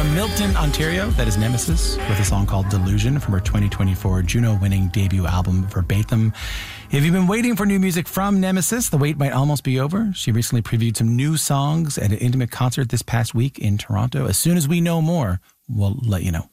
From Milton, Ontario, that is Nemesis, with a song called Delusion from her 2024 Juno-winning debut album, Verbatim. If you've been waiting for new music from Nemesis, the wait might almost be over. She recently previewed some new songs at an intimate concert this past week in Toronto. As soon as we know more, we'll let you know.